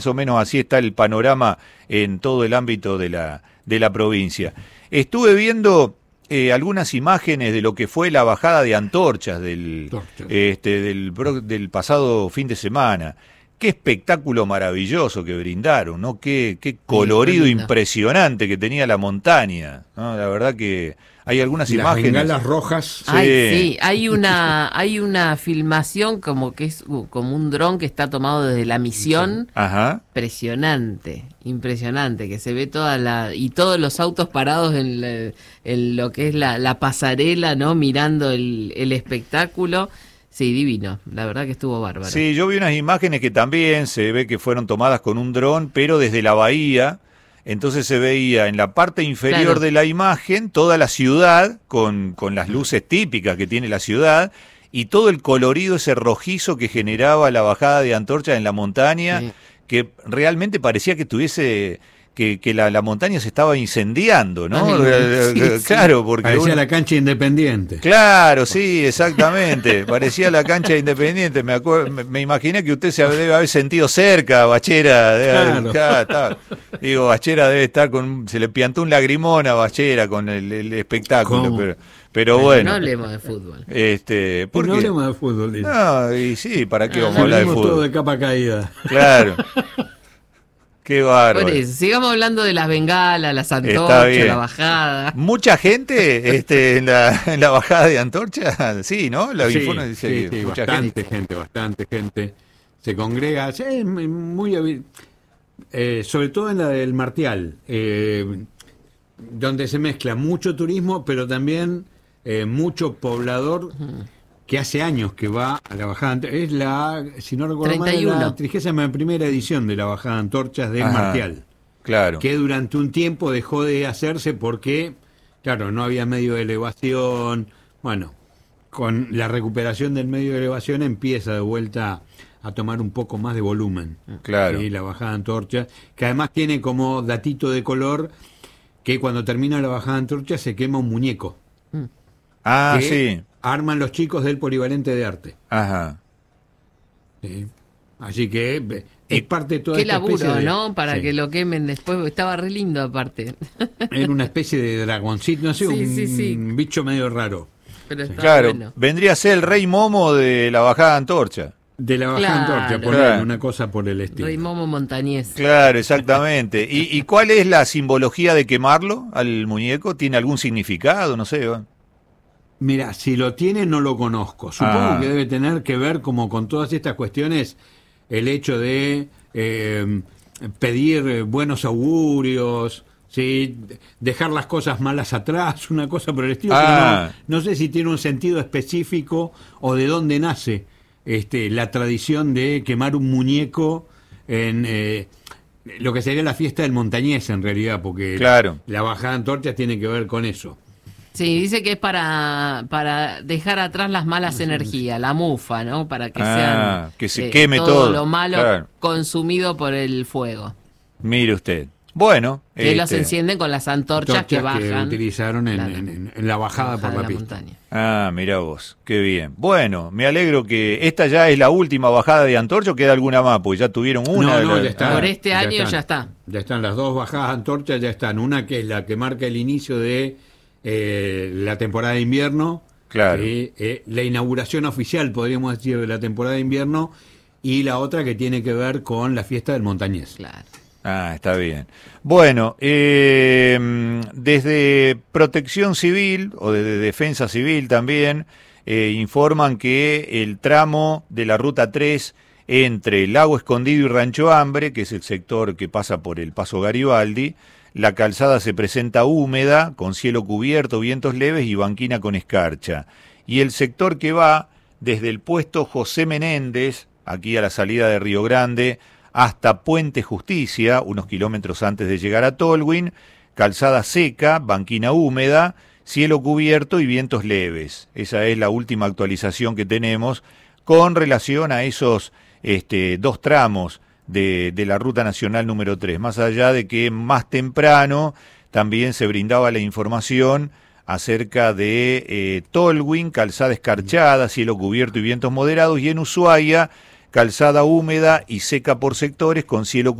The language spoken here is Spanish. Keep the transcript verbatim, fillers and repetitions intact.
Más o menos así está el panorama en todo el ámbito de la, de la provincia. Estuve viendo eh, algunas imágenes de lo que fue la bajada de antorchas del, este, del, del pasado fin de semana. Qué espectáculo maravilloso que brindaron, ¿no? Qué, qué colorido sí, impresionante que tenía la montaña, ¿no? La verdad que hay algunas Las imágenes. Las bengalas rojas. Sí. Ay, sí, hay una, hay una filmación como que es uh, como un dron que está tomado desde la misión. Ajá. Impresionante, impresionante, que se ve toda la, y todos los autos parados en, la, en lo que es la, la pasarela, ¿no? Mirando el, el espectáculo. Sí, divino, la verdad que estuvo bárbaro. Sí, yo vi unas imágenes que también se ve que fueron tomadas con un dron, pero desde la bahía. Entonces se veía en la parte inferior claro. de la imagen toda la ciudad con, con las luces típicas que tiene la ciudad y todo el colorido ese rojizo que generaba la bajada de antorchas en la montaña, sí. que realmente parecía que tuviese... que, que la, la montaña se estaba incendiando, ¿no? Ay, sí, claro, porque parecía uno... la cancha Independiente. Claro, sí, exactamente. Parecía la cancha Independiente. Me, acuerdo, me, me imaginé que usted se debe haber sentido cerca, Bachera. Debe haber, claro. Claro, digo, Bachera debe estar con... Se le piantó un lagrimón a Bachera con el, el espectáculo, ¿Cómo? pero... Pero bueno. No hablemos de fútbol. Este, ¿por no qué? hablemos de fútbol. Dice. No, y sí, ¿para qué ah, vamos a hablar de fútbol? todo de capa caída. Claro. Qué bárbaro. Por eso, sigamos hablando de las bengalas, las antorchas, la bajada. ¿Mucha gente este, en, la, en la bajada de antorchas? Sí, ¿no? La sí, informe dice sí, sí, mucha bastante gente. gente, bastante gente se congrega. Sí, muy, eh, sobre todo en la del Martial, eh, donde se mezcla mucho turismo, pero también eh, mucho poblador que hace años que va a la bajada. Es la, si no recuerdo mal, la trigésima primera edición de la bajada de antorchas del Ajá, Martial. Claro. Que durante un tiempo dejó de hacerse porque, claro, no había medio de elevación. Bueno, con la recuperación del medio de elevación empieza de vuelta a tomar un poco más de volumen. Claro. ¿Sí? La bajada de antorchas, que además tiene como datito de color que cuando termina la bajada de antorchas se quema un muñeco. Ah, sí. Arman los chicos del Polivalente de Arte. Ajá. Sí. Así que es parte de toda Qué esta laburo, especie de, ¿no? Para sí. que lo quemen después. Estaba re lindo aparte. Era una especie de dragoncito, no sé, sí, un sí, sí. bicho medio raro. Pero sí. Claro, bueno. vendría a ser el Rey Momo de la bajada de antorcha. De la bajada claro. antorcha, por claro. ahí, una cosa por el estilo. Rey Momo montañés. Claro, exactamente. ¿Y, ¿Y cuál es la simbología de quemarlo al muñeco? ¿Tiene algún significado? No sé. ¿va? Mira, si lo tiene no lo conozco. Supongo ah. que debe tener que ver como con todas estas cuestiones, el hecho de eh, pedir buenos augurios, ¿sí? Dejar las cosas malas atrás, una cosa por el estilo. Ah. No, no sé si tiene un sentido específico o de dónde nace este, la tradición de quemar un muñeco en... Eh, lo que sería la fiesta del montañés en realidad, porque claro. la bajada de antorchas tiene que ver con eso. Sí, dice que es para para dejar atrás las malas energías, la mufa, ¿no? Para que ah, sean que se eh, queme todo, todo lo malo claro. consumido por el fuego. Mire usted. Bueno, que este... los encienden con las antorchas, antorchas que bajan. Que utilizaron en, la, en, en, en la bajada, la bajada por la, la pista. Montaña. Ah, mira vos, qué bien. Bueno, me alegro que esta ya es la última bajada de antorcha o queda alguna más, porque ya tuvieron una. No, no, la... ya está. Por este ya año están, ya está. Ya están las dos bajadas de antorchas, ya están. Una que es la que marca el inicio de eh, la temporada de invierno. Claro. Eh, eh, la inauguración oficial, podríamos decir, de la temporada de invierno. Y la otra que tiene que ver con la fiesta del montañés. Claro. Ah, está bien. Bueno, eh, desde Protección Civil o desde Defensa Civil también eh, informan que el tramo de la Ruta tres entre Lago Escondido y Rancho Hambre, que es el sector que pasa por el Paso Garibaldi, la calzada se presenta húmeda, con cielo cubierto, vientos leves y banquina con escarcha. Y el sector que va desde el puesto José Menéndez, aquí a la salida de Río Grande, hasta Puente Justicia, unos kilómetros antes de llegar a Tolwyn, calzada seca, banquina húmeda, cielo cubierto y vientos leves. Esa es la última actualización que tenemos con relación a esos este, dos tramos de, de la Ruta Nacional número tres, más allá de que más temprano también se brindaba la información acerca de eh, Tolwyn, calzada escarchada, cielo cubierto y vientos moderados, y en Ushuaia, calzada húmeda y seca por sectores con cielo